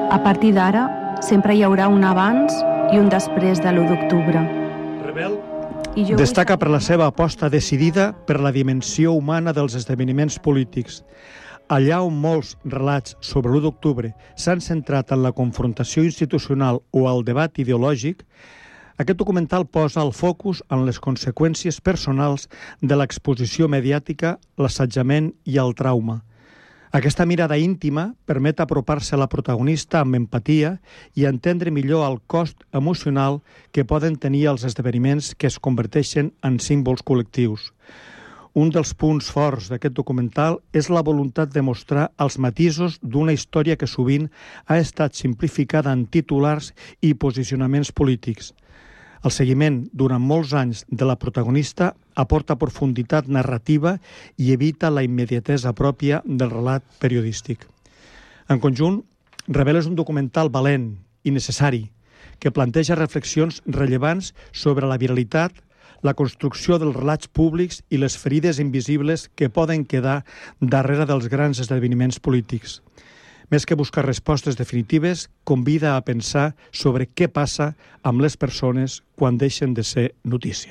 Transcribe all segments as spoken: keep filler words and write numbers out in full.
A partir d'ara, sempre hi haurà un abans i un després de l'u d'octubre. Rebel destaca per la seva aposta decidida per la dimensió humana dels esdeveniments polítics. Allà on molts relats sobre l'u d'octubre s'han centrat en la confrontació institucional o el debat ideològic, aquest documental posa el focus en les conseqüències personals de l'exposició mediàtica, l'assetjament i el trauma. Aquesta mirada íntima permet apropar-se a la protagonista amb empatia i entendre millor el cost emocional que poden tenir els esdeveniments que es converteixen en símbols col·lectius. Un dels punts forts d'aquest documental és la voluntat de mostrar els matisos d'una història que sovint ha estat simplificada en titulars i posicionaments polítics. El seguiment durant molts anys de la protagonista aporta profunditat narrativa i evita la immediatesa pròpia del relat periodístic. En conjunt, Rebel és un documental valent i necessari que planteja reflexions rellevants sobre la viralitat, la construcció dels relats públics i les ferides invisibles que poden quedar darrere dels grans esdeveniments polítics. Més que buscar respostes definitives, convida a pensar sobre què passa amb les persones quan deixen de ser notícia.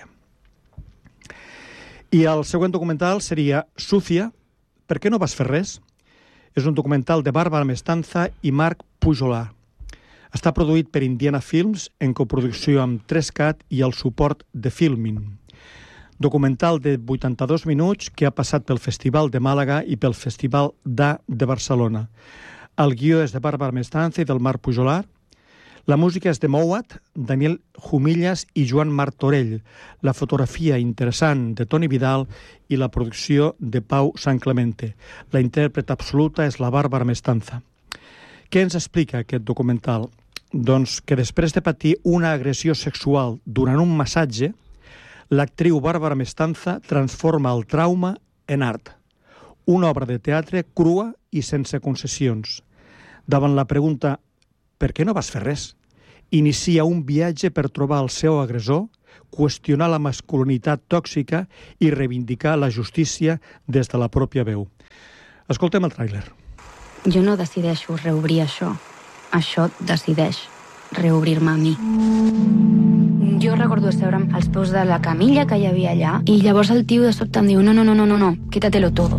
I el següent documental seria Sucia, per què no vas fer res? És un documental de Bàrbara Mestanza i Marc Pujolar. Està produït per Indiana Films en coproducció amb tres cat i el suport de Filmin. Documental de vuitanta-dos minuts que ha passat pel Festival de Màlaga i pel Festival d'A de Barcelona. El guió és de Bàrbara Mestanza i del Marc Pujolar. La música és de Mouat, Daniel Jumillas i Joan Martorell. La fotografia interessant de Toni Vidal i la producció de Pau San Clemente. La intèrpret absoluta és la Bàrbara Mestanza. Què ens explica aquest documental? Doncs que després de patir una agressió sexual durant un massatge, l'actriu Bàrbara Mestanza transforma el trauma en art. Una obra de teatre crua i sense concessions. Davant la pregunta «Per què no vas fer res?», inicia un viatge per trobar el seu agressor, qüestionar la masculinitat tòxica i reivindicar la justícia des de la pròpia veu. Escoltem el tràiler. Jo no decideixo reobrir això. Això decideix reobrir-me a mi. Jo recordo asseure'm als peus de la camilla que hi havia allà i llavors el tio de sobte em diu no, no, no, no, no, no, quítatelo todo.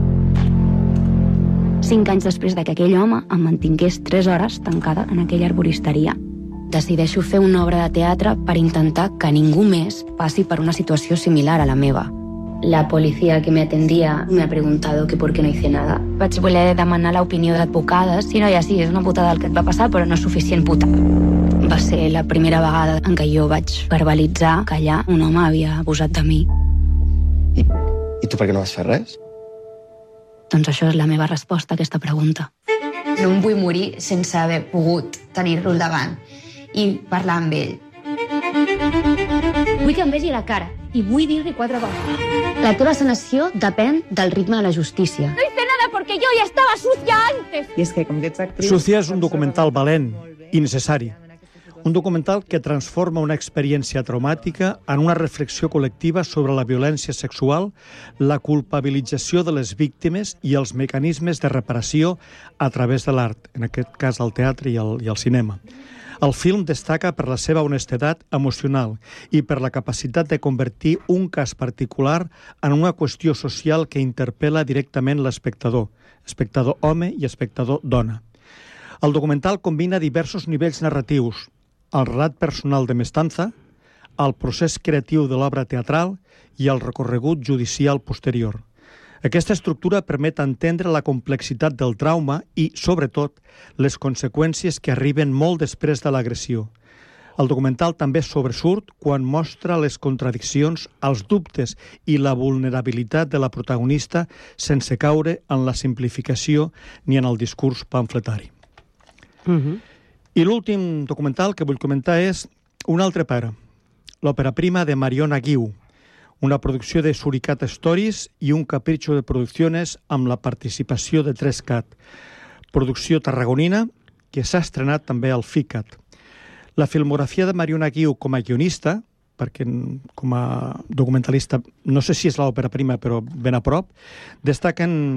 Cinc anys després de que aquell home em mantingués tres hores tancada en aquella arboristeria. Decideixo fer una obra de teatre per intentar que ningú més passi per una situació similar a la meva. La policía que me atendía me ha preguntado que por qué no hice nada. Vaig voler demanar l'opinió d'advocades. Sí, no, ja sí, és una putada el que et va passar, però no és suficient puta. Va ser la primera vegada en què jo vaig verbalitzar que allà un home havia abusat de mi. I, i tu per què no vas fer res? Doncs això és la meva resposta a aquesta pregunta. No em vull morir sense haver pogut tenir-lo al davant i parlar amb ell. Vull que em vegi la cara i vull dir-li quatre coses. La teva sanació depèn del ritme de la justícia. No hice nada porque yo ya estaba sucia antes. I és que, com que ets actriu... Sucia és un documental valent i necessari. Un documental que transforma una experiència traumàtica en una reflexió col·lectiva sobre la violència sexual, la culpabilització de les víctimes i els mecanismes de reparació a través de l'art, en aquest cas el teatre i el, i el cinema. El film destaca per la seva honestedat emocional i per la capacitat de convertir un cas particular en una qüestió social que interpel·la directament l'espectador, espectador home i espectador dona. El documental combina diversos nivells narratius, el relat personal de Mestanza, el procés creatiu de l'obra teatral i el recorregut judicial posterior. Aquesta estructura permet entendre la complexitat del trauma i, sobretot, les conseqüències que arriben molt després de l'agressió. El documental també sobresurt quan mostra les contradiccions, els dubtes i la vulnerabilitat de la protagonista sense caure en la simplificació ni en el discurs pamfletari. Mhm. I l'últim documental que vull comentar és Un altre pare, l'òpera prima de Mariona Guiu, una producció de Suricat Stories i un capricho de producciones amb la participació de tres cat, producció tarragonina que s'ha estrenat també al FICAT. La filmografia de Mariona Guiu com a guionista, perquè com a documentalista no sé si és l'òpera prima però ben a prop, destaquen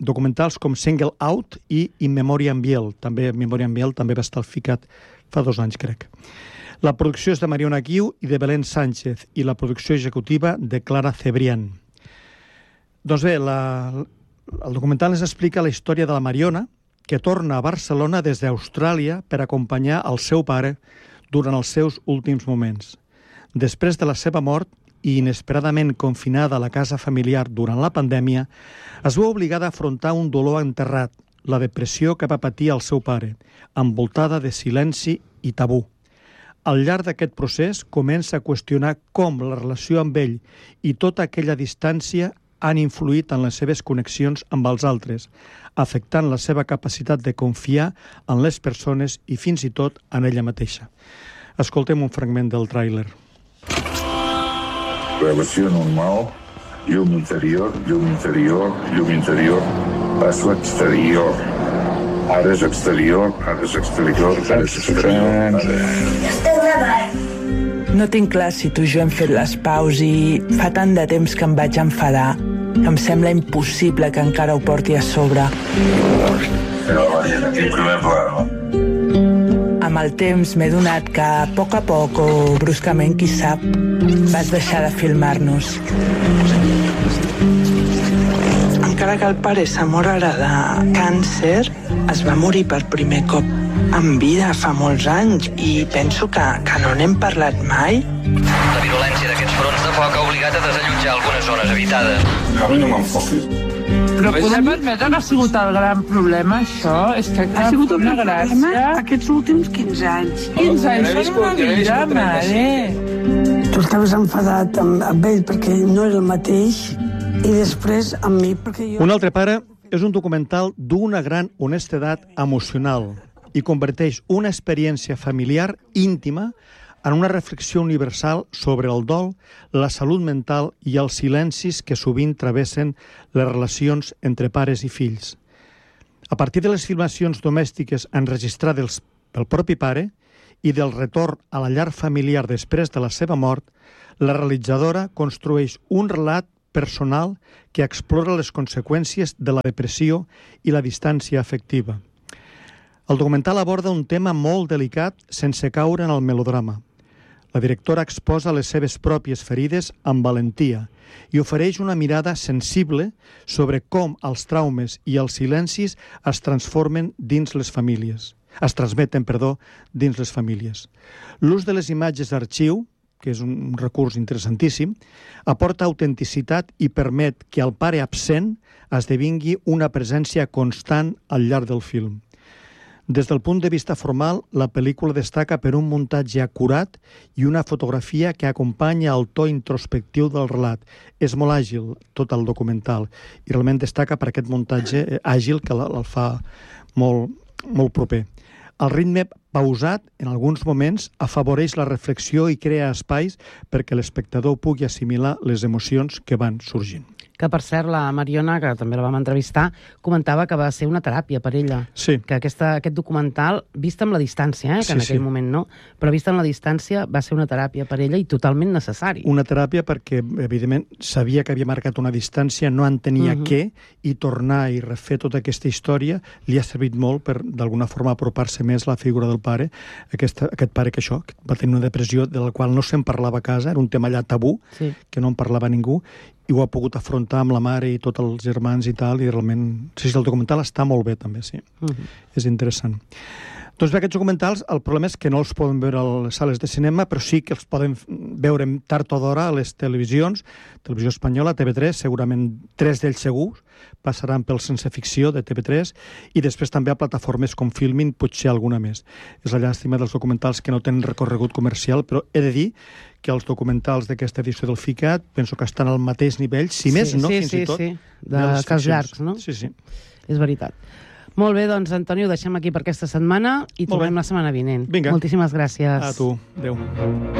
documentals com Single Out i In Memoriam Biel. També In Memoriam Biel també va estar ficat fa dos anys, crec. La producció és de Mariona Guiu i de Belén Sánchez i la producció executiva de Clara Cebrián. Doncs bé, la, el documental ens explica la història de la Mariona, que torna a Barcelona des d'Austràlia per acompanyar el seu pare durant els seus últims moments. Després de la seva mort i inesperadament confinada a la casa familiar durant la pandèmia, es veu obligada a afrontar un dolor enterrat, la depressió que va patir el seu pare, envoltada de silenci i tabú. Al llarg d'aquest procés comença a qüestionar com la relació amb ell i tota aquella distància han influït en les seves connexions amb els altres, afectant la seva capacitat de confiar en les persones i fins i tot en ella mateixa. Escoltem un fragment del tràiler. Relació normal, llum interior, llum interior, llum interior, passo exterior. Ara és exterior, ara és exterior, ara és exterior. Estem gravant. No tinc clar si tu i jo hem fet les paus i fa tant de temps que em vaig enfadar. Em sembla impossible que encara ho porti a sobre. Però, increïble. Amb el temps m'he donat que a poc a poc, o bruscament, qui sap, vas deixar de filmar-nos. Encara que el pare sa mort ara de càncer, es va morir per primer cop en vida fa molts anys i penso que, que no n'hem parlat mai. La virulència d'aquests fronts de foc ha obligat a desallotjar algunes zones habitades. A mi no m'enfoquis. Però podem admetre que ha sigut el gran problema, això? És que ha sigut una gràcia aquests últims quinze anys. quinze anys són una vida, mare. Tu estaves enfadat amb, amb ell perquè no era el mateix i després amb mi perquè jo... Un altre pare és un documental d'una gran honestedat emocional i converteix una experiència familiar íntima en una reflexió universal sobre el dol, la salut mental i els silencis que sovint travessen les relacions entre pares i fills. A partir de les filmacions domèstiques enregistrades pel propi pare i del retorn a la llar familiar després de la seva mort, la realitzadora construeix un relat personal que explora les conseqüències de la depressió i la distància afectiva. El documental aborda un tema molt delicat sense caure en el melodrama. La directora exposa les seves pròpies ferides amb valentia i ofereix una mirada sensible sobre com els traumes i els silencis es transformen dins les famílies. Es transmeten, perdó, dins les famílies. L'ús de les imatges d'arxiu, que és un recurs interessantíssim, aporta autenticitat i permet que el pare absent esdevingui una presència constant al llarg del film. Des del punt de vista formal, la pel·lícula destaca per un muntatge acurat i una fotografia que acompanya el to introspectiu del relat. És molt àgil, tot el documental, i realment destaca per aquest muntatge àgil que el fa molt, molt proper. El ritme pausat, en alguns moments, afavoreix la reflexió i crea espais perquè l'espectador pugui assimilar les emocions que van sorgint. Que, per cert, la Mariona, que també la vam entrevistar, comentava que va ser una teràpia per ella. Sí. Que aquesta, aquest documental, vist amb la distància, eh, que sí, en aquell sí. moment no, però vist amb la distància va ser una teràpia per ella i totalment necessari. Una teràpia perquè, evidentment, sabia que havia marcat una distància, no entenia uh-huh. què, i tornar i refer tota aquesta història li ha servit molt per, d'alguna forma, apropar-se més a la figura del pare, aquest, aquest pare que això, que va tenir una depressió de la qual no se'n parlava a casa, era un tema allà tabú, sí. que no en parlava ningú, i ho ha pogut afrontar amb la mare i tots els germans i tal, i realment... Sí, el documental està molt bé, també, sí. Uh-huh. És interessant. Doncs bé, aquests documentals, el problema és que no els poden veure a les sales de cinema, però sí que els poden veure tard o d'hora a les televisions, Televisió Espanyola, T V tres, segurament tres d'ells segurs, passaran pel Sense Ficció de T V tres, i després també a plataformes com Filmin, potser alguna més. És la llàstima dels documentals que no tenen recorregut comercial, però he de dir que els documentals d'aquesta edició del FICAT penso que estan al mateix nivell, si sí, més no, sí, fins sí, i tot. Sí, sí, de cas llargs, no? Sí, sí. És veritat. Molt bé, doncs, Antoni, ho deixem aquí per aquesta setmana i tornem la setmana vinent. Vinga. Moltíssimes gràcies. A tu. Adéu.